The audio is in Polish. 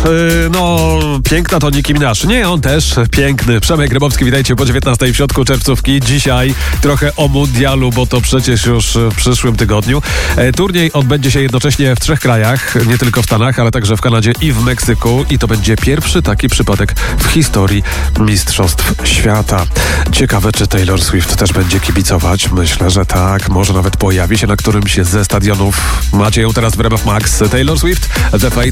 Piękna to Nicki Minaj. Nie, on też piękny. Przemek Grybowski, witajcie po 19 w środku czerwcówki. Dzisiaj trochę o mundialu, bo to przecież już w przyszłym tygodniu. Turniej odbędzie się jednocześnie w 3 krajach, nie tylko w Stanach, ale także w Kanadzie i w Meksyku. I to będzie pierwszy taki przypadek w historii Mistrzostw Świata. Ciekawe, czy Taylor Swift też będzie kibicować. Myślę, że tak. Może nawet pojawi się na którymś ze stadionów. Macie ją teraz w RMF Max. Taylor Swift, The Fate.